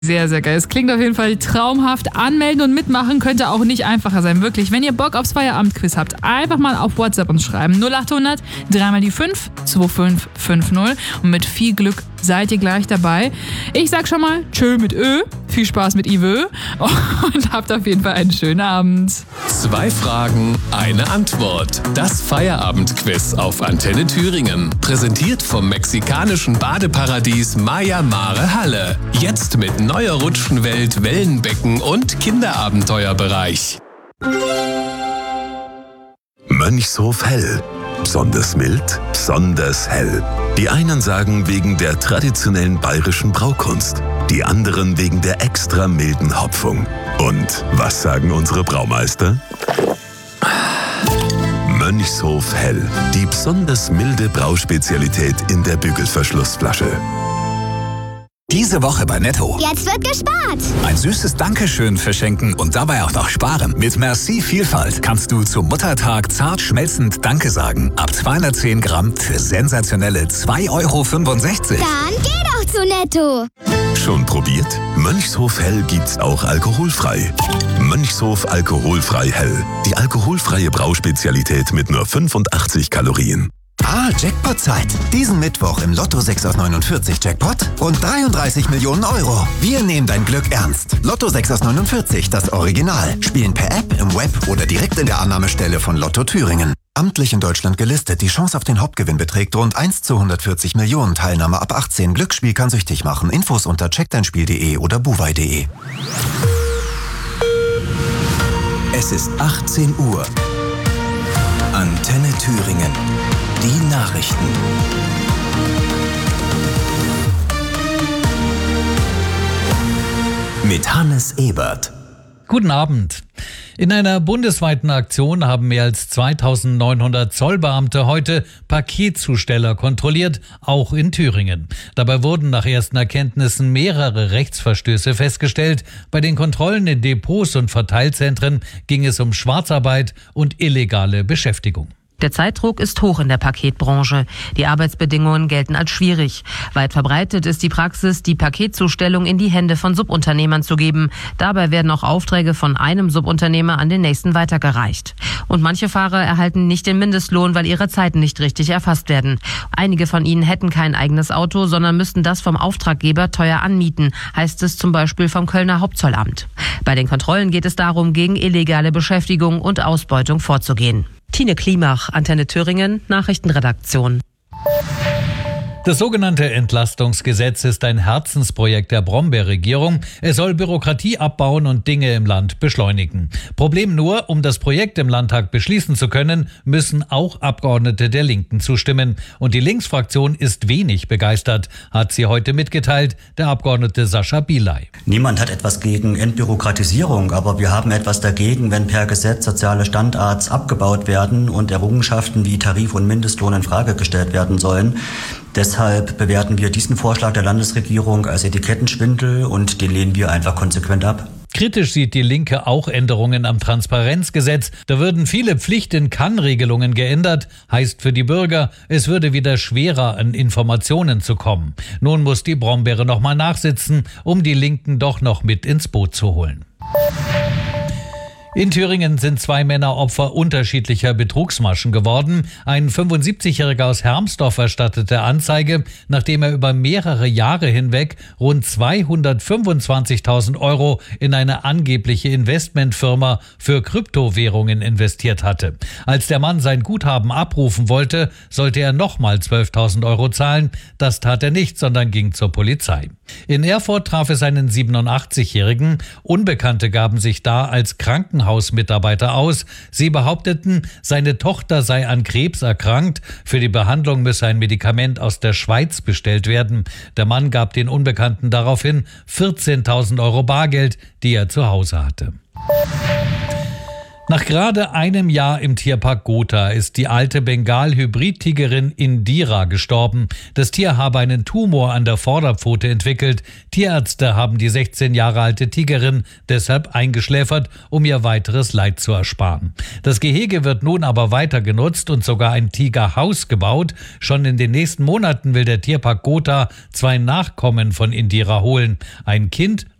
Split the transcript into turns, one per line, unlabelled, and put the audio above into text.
Sehr, sehr geil. Es klingt auf jeden Fall traumhaft. Anmelden und mitmachen könnte auch nicht einfacher sein, wirklich. Wenn ihr Bock aufs Feierabendquiz habt, einfach mal auf WhatsApp uns schreiben. 0800 3 mal die 5 2550 und mit viel Glück seid ihr gleich dabei. Ich sag schon mal, tschö mit Ö, viel Spaß mit Ive und habt auf jeden Fall einen schönen Abend.
2 Fragen, eine Antwort. Das Feierabendquiz auf Antenne Thüringen. Präsentiert vom mexikanischen Badeparadies Maya Mare Halle. Jetzt mit neuer Rutschenwelt, Wellenbecken und Kinderabenteuerbereich.
Mönchshof Hell. Besonders mild, besonders hell. Die einen sagen wegen der traditionellen bayerischen Braukunst, die anderen wegen der extra milden Hopfung. Und was sagen unsere Braumeister? Mönchshof Hell, die besonders milde Brauspezialität in der Bügelverschlussflasche.
Diese Woche bei Netto.
Jetzt wird gespart.
Ein süßes Dankeschön verschenken und dabei auch noch sparen. Mit Merci Vielfalt kannst du zum Muttertag zart schmelzend Danke sagen. Ab 210 Gramm für sensationelle 2,65 €.
Dann geh doch zu Netto.
Schon probiert? Mönchshof Hell gibt's auch alkoholfrei. Mönchshof alkoholfrei Hell. Die alkoholfreie Brauspezialität mit nur 85 Kalorien.
Jackpot-Zeit. Diesen Mittwoch im Lotto 6 aus 49 Jackpot und 33 Millionen €. Wir nehmen dein Glück ernst. Lotto 6 aus 49, das Original. Spielen per App, im Web oder direkt in der Annahmestelle von Lotto Thüringen. Amtlich in Deutschland gelistet. Die Chance auf den Hauptgewinn beträgt rund 1 zu 140 Millionen. Teilnahme ab 18. Glücksspiel kann süchtig machen. Infos unter checkdeinspiel.de oder buwei.de.
Es ist 18 Uhr. Antenne Thüringen. Die Nachrichten. Mit Hannes Ebert.
Guten Abend. In einer bundesweiten Aktion haben mehr als 2900 Zollbeamte heute Paketzusteller kontrolliert, auch in Thüringen. Dabei wurden nach ersten Erkenntnissen mehrere Rechtsverstöße festgestellt. Bei den Kontrollen in Depots und Verteilzentren ging es um Schwarzarbeit und illegale Beschäftigung.
Der Zeitdruck ist hoch in der Paketbranche. Die Arbeitsbedingungen gelten als schwierig. Weit verbreitet ist die Praxis, die Paketzustellung in die Hände von Subunternehmern zu geben. Dabei werden auch Aufträge von einem Subunternehmer an den nächsten weitergereicht. Und manche Fahrer erhalten nicht den Mindestlohn, weil ihre Zeiten nicht richtig erfasst werden. Einige von ihnen hätten kein eigenes Auto, sondern müssten das vom Auftraggeber teuer anmieten, heißt es zum Beispiel vom Kölner Hauptzollamt. Bei den Kontrollen geht es darum, gegen illegale Beschäftigung und Ausbeutung vorzugehen. Tine Klimach, Antenne Thüringen, Nachrichtenredaktion.
Das sogenannte Entlastungsgesetz ist ein Herzensprojekt der Brombeer-Regierung. Es soll Bürokratie abbauen und Dinge im Land beschleunigen. Problem nur, um das Projekt im Landtag beschließen zu können, müssen auch Abgeordnete der Linken zustimmen. Und die Linksfraktion ist wenig begeistert, hat sie heute mitgeteilt, der Abgeordnete Sascha Bielay.
Niemand hat etwas gegen Entbürokratisierung, aber wir haben etwas dagegen, wenn per Gesetz soziale Standards abgebaut werden und Errungenschaften wie Tarif und Mindestlohn in Frage gestellt werden sollen. Deshalb bewerten wir diesen Vorschlag der Landesregierung als Etikettenschwindel und den lehnen wir einfach konsequent ab.
Kritisch sieht die Linke auch Änderungen am Transparenzgesetz. Da würden viele Pflicht-in-Kann-Regelungen geändert. Heißt für die Bürger, es würde wieder schwerer, an Informationen zu kommen. Nun muss die Brombeere nochmal nachsitzen, um die Linken doch noch mit ins Boot zu holen. In Thüringen sind 2 Männer Opfer unterschiedlicher Betrugsmaschen geworden. Ein 75-Jähriger aus Hermsdorf erstattete Anzeige, nachdem er über mehrere Jahre hinweg rund 225.000 € in eine angebliche Investmentfirma für Kryptowährungen investiert hatte. Als der Mann sein Guthaben abrufen wollte, sollte er nochmal 12.000 € zahlen. Das tat er nicht, sondern ging zur Polizei. In Erfurt traf es einen 87-Jährigen. Unbekannte gaben sich da als Krankenhausmitarbeiter aus. Sie behaupteten, seine Tochter sei an Krebs erkrankt. Für die Behandlung müsse ein Medikament aus der Schweiz bestellt werden. Der Mann gab den Unbekannten daraufhin 14.000 € Bargeld, die er zu Hause hatte. Nach gerade einem Jahr im Tierpark Gotha ist die alte Bengal-Hybrid-Tigerin Indira gestorben. Das Tier habe einen Tumor an der Vorderpfote entwickelt. Tierärzte haben die 16 Jahre alte Tigerin deshalb eingeschläfert, um ihr weiteres Leid zu ersparen. Das Gehege wird nun aber weiter genutzt und sogar ein Tigerhaus gebaut. Schon in den nächsten Monaten will der Tierpark Gotha 2 Nachkommen von Indira holen. Ein Kind